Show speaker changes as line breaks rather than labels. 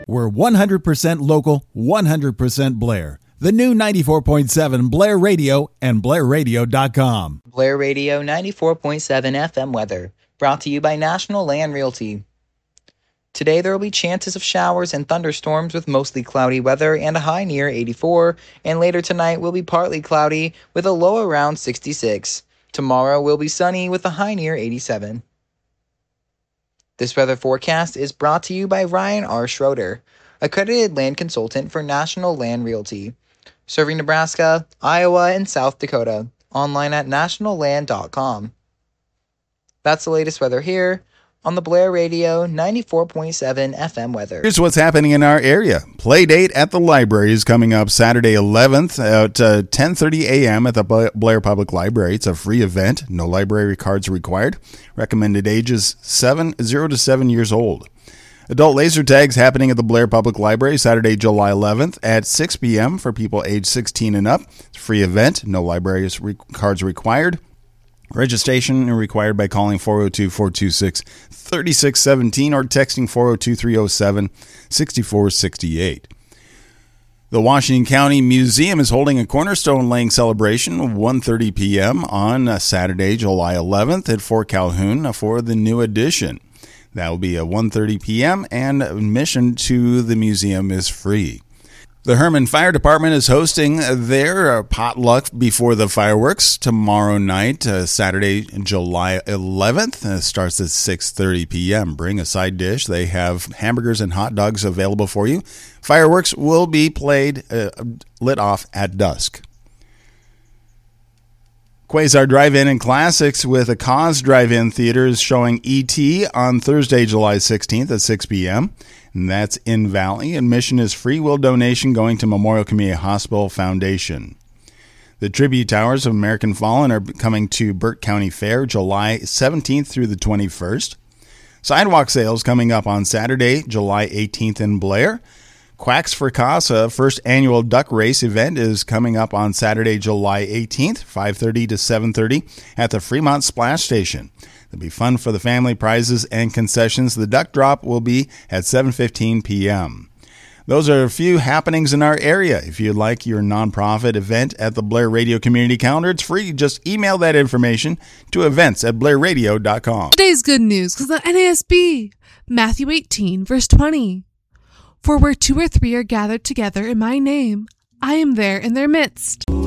We're 100% local, 100% Blair. The new 94.7 Blair Radio and BlairRadio.com.
Blair Radio 94.7 FM weather, brought to you by National Land Realty. Today there will be chances of showers and thunderstorms with mostly cloudy weather and a high near 84, and later tonight will be partly cloudy with a low around 66. Tomorrow will be sunny with a high near 87. This weather forecast is brought to you by Ryan R. Schroeder, accredited land consultant for National Land Realty, serving Nebraska, Iowa, and South Dakota. Online at nationalland.com. That's the latest weather here on the Blair Radio 94.7 FM weather.
Here's what's happening in our area. Play date at the library is coming up Saturday 11th at 10:30 a.m. at the Blair Public Library. It's a free event. No library cards required. Recommended ages 0 to 7 years old. Adult laser tags happening at the Blair Public Library Saturday, July 11th at 6 p.m. for people age 16 and up. It's a free event. No library cards required. Registration required by calling 402-426-3617 or texting 402-307-6468. The Washington County Museum is holding a cornerstone laying celebration of 1:30 p.m. on Saturday, July 11th at Fort Calhoun for the new edition. That will be at 1:30 p.m. and admission to the museum is free. The Herman Fire Department is hosting their potluck before the fireworks tomorrow night, Saturday, July 11th. It starts at 6:30 p.m. Bring a side dish. They have hamburgers and hot dogs available for you. Fireworks will be lit off at dusk. Quasar Drive-In and Classics with a Cause Drive-In Theater is showing E.T. on Thursday, July 16th at 6 p.m., and that's in Valley. Admission is free will donation going to Memorial Community Hospital Foundation. The Tribute Towers of American Fallen are coming to Burt County Fair July 17th through the 21st. Sidewalk sales coming up on Saturday, July 18th in Blair. Quacks for Casa first annual duck race event is coming up on Saturday, July 18th, 5:30 to 7:30 at the Fremont Splash Station. There'll be fun for the family, prizes, and concessions. The duck drop will be at 7:15 p.m. Those are a few happenings in our area. If you'd like your nonprofit event at the Blair Radio Community Calendar, it's free. Just email that information to events@blairradio.com.
Today's good news because the NASB, Matthew 18, verse 20. For where 2 or 3 are gathered together in my name, I am there in their midst.